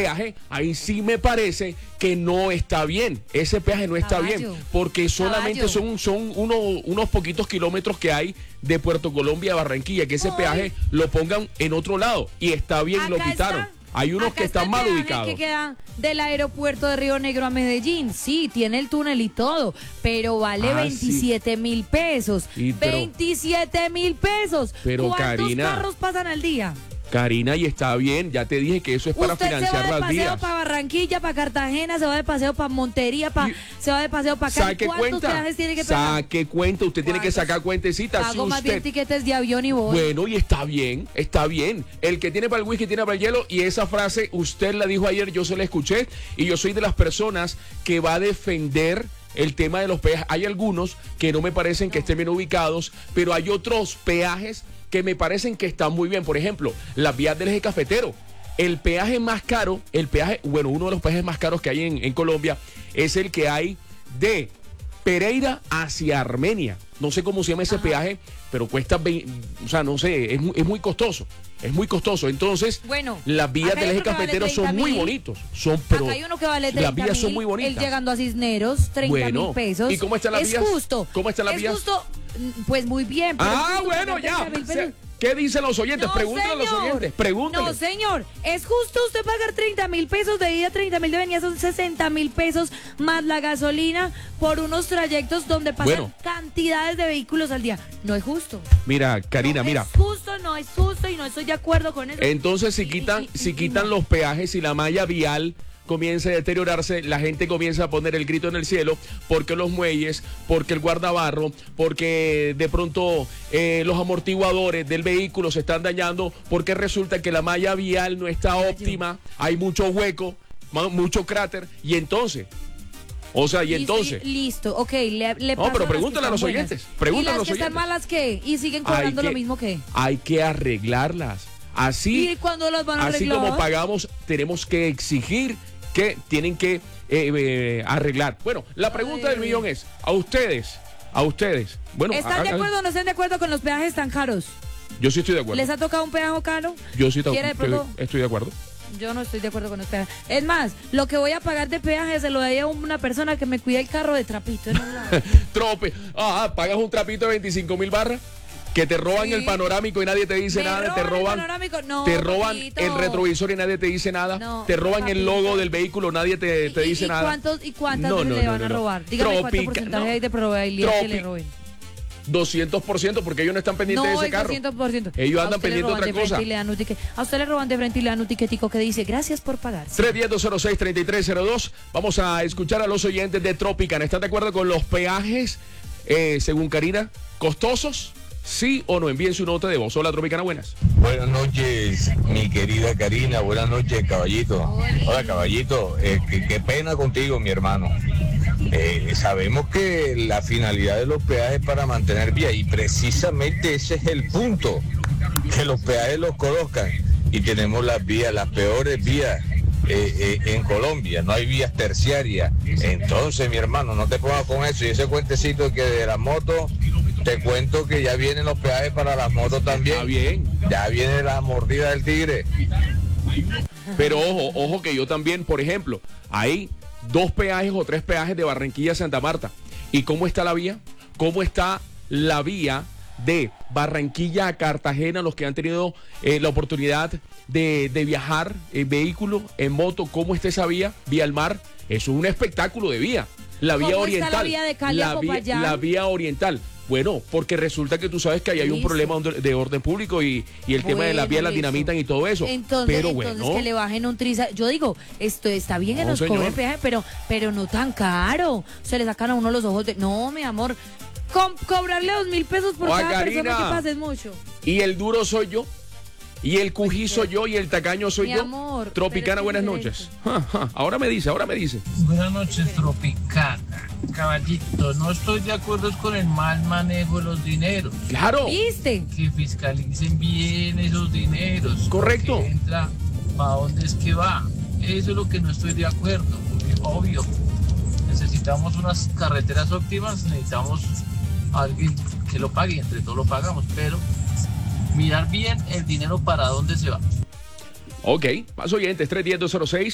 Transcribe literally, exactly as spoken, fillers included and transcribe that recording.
peaje, ahí sí me parece que no está bien. Ese peaje no está Caballo. bien, porque solamente Caballo. son, son uno, unos poquitos kilómetros que hay de Puerto Colombia a Barranquilla, que ese Ay. peaje lo pongan en otro lado, y está bien, Acá lo quitaron. está, Hay unos acá que está están el mal peaje ubicados. que queda del aeropuerto de Río Negro a Medellín. Sí, tiene el túnel y todo, pero vale Ah, veintisiete mil pesos. Y pero- veintisiete mil pesos. Pero, ¿Cuántos Karina, carros pasan al día? Karina, y está bien, ya te dije que eso es para Usted se va financiar de las paseo vías. para Barranquilla, para Cartagena, se va de paseo para Montería, pa- Y- se va de paseo para Cali. Saque ¿Cuántos cuenta, peajes tiene que pagar? saque cuenta, usted tiene que ¿Cuántos? sacar cuentecita. Si Pago más bien usted, tiquetes de avión y voy. bueno, y está bien, está bien. El que tiene para el whisky tiene para el hielo, y esa frase usted la dijo ayer, yo se la escuché, y yo soy de las personas que va a defender el tema de los peajes. Hay algunos que no me parecen que estén bien ubicados, pero hay otros peajes que me parecen que están muy bien. Por ejemplo, las vías del eje cafetero. El peaje más caro, el peaje, bueno, uno de los peajes más caros que hay en, en Colombia es el que hay de Pereira hacia Armenia. No sé cómo se llama ese Ajá. peaje, pero cuesta, veinte, o sea, no sé, es, muy- es muy costoso. Es muy costoso. Entonces, Bueno, las vías acá del hay eje otro que vale cafetero son treinta muy mil. bonitos. Son, pero Acá hay uno que vale treinta las vías son muy Él bonitas. llegando a Cisneros, treinta Bueno, mil pesos. ¿y cómo están las es vías? justo. ¿Cómo están las es vías? justo, mm, pues muy bien. pero es Ah, justo bueno, pagar ya. treinta mil pesos. ¿Qué dicen los oyentes? No, Pregúntenle a los señor. oyentes. Pregúntenle. No, señor. Es justo usted pagar treinta mil pesos de ida, treinta mil de venida, son sesenta mil pesos más la gasolina por unos trayectos donde pasan Bueno. cantidades de vehículos al día. No es justo. Mira, Karina, no mira. es justo, no es justo y no estoy de acuerdo con eso. Entonces, si Y- quitan, y- y- si y quitan no. los peajes y la malla vial comienza a deteriorarse, la gente comienza a poner el grito en el cielo porque los muelles, porque el guardabarro, porque de pronto eh, los amortiguadores del vehículo se están dañando, porque resulta que la malla vial no está óptima, hay mucho hueco, ma- mucho cráter, y entonces, o sea, y Listo, entonces... y- listo, ok, le, le No, paso pero las que pregúntale a están los buenas. oyentes, pregúntale ¿Y a las los que están oyentes. malas qué? Y siguen Hay cobrando lo que- mismo que. Hay que arreglarlas. Así, ¿Y cuándo las van a así arreglar? como pagamos, tenemos que exigir que tienen que eh, eh, arreglar. Bueno, la pregunta Ay. del millón es, a ustedes, a ustedes, bueno, ¿Están de hagan- acuerdo o no están de acuerdo con los peajes tan caros? yo sí estoy de acuerdo. ¿Les ha tocado un peaje caro? Yo sí ¿Quiere de estoy, pronto? estoy de acuerdo. Yo no estoy de acuerdo con los peajes. Es más, lo que voy a pagar de peaje se lo doy a una persona que me cuida el carro de trapito. en un lado. Trope, ah, pagas un trapito de veinticinco mil barras, que te roban Sí. el panorámico y nadie te dice ¿Me nada, te roban el roban, panorámico? No, te roban papito. el retrovisor y nadie te dice nada, No, te roban el logo papito. del vehículo, nadie te, te ¿Y- dice y nada. cuántos- ¿Y cuántas No, veces no, le no, van no, a no. robar? Dígame cuánto Tropica- porcentaje no. hay de probabilidad que le Tropi- roben. doscientos por ciento porque ellos no están pendientes No, de ese es carro. doscientos por ciento. Ellos A andan usted le pendientes de roban otra frente cosa. y le dan un ticket- A usted le roban de frente y le dan un tiquetico que dice gracias por pagar. tres uno cero, dos cero seis, tres tres cero dos. Vamos a escuchar a los oyentes de Tropican. ¿Están de acuerdo con los peajes, eh, según Karina, costosos? ¿Sí o no? Envíen su nota de voz. Hola, Tropicana, buenas. Buenas noches, mi querida Karina. Buenas noches, caballito. Hola, caballito. Eh, qué, qué pena contigo, mi hermano. Eh, sabemos que la finalidad de los peajes es para mantener vía y precisamente ese es el punto, que los peajes los conozcan y tenemos las vías, las peores vías eh, eh, en Colombia, no hay vías terciarias. Entonces, mi hermano, no te pongas con eso y ese cuentecito que de la moto, te cuento que ya vienen los peajes para las motos también. Está bien. Ya viene la mordida del tigre. Pero ojo, ojo que yo también, por ejemplo, hay dos peajes o tres peajes de Barranquilla a Santa Marta. ¿Y cómo está la vía? ¿Cómo está la vía de Barranquilla a Cartagena, los que han tenido eh, la oportunidad de, de viajar en vehículo, en moto? ¿Cómo está esa vía? Vía al mar. Eso es un espectáculo de vía. La vía ¿Cómo está oriental. la vía de Cali a la, vía, Popayán? la vía oriental. Bueno, porque resulta que tú sabes que ahí hay un Listo. problema de, de orden público y, y el tema de las Bueno, vías las listo. dinamitan y todo eso. Entonces, pero entonces bueno, que le bajen un triza. Yo digo, esto está bien que No, nos señor. cobren peaje, pero, pero no tan caro. Se le sacan a uno los ojos de. No, mi amor. Com- cobrarle dos mil pesos por Oa, cada Karina. persona que pase es mucho. y el duro soy yo, y el cují soy yo, y el tacaño soy Mi yo. amor, Tropicana, pero es buenas diferente. noches. Ja, ja, ahora me dice, ahora me dice. Buenas noches, Tropicana. Caballito, no estoy de acuerdo con el mal manejo de los dineros. Claro, ¿Viste? Que fiscalicen bien esos dineros. Correcto. Que entra, ¿para dónde es que va? Eso es lo que no estoy de acuerdo. Porque, obvio, necesitamos unas carreteras óptimas, necesitamos alguien que lo pague, entre todos lo pagamos, pero mirar bien el dinero para dónde se va. ok, más oyentes, tres uno cero, dos cero seis.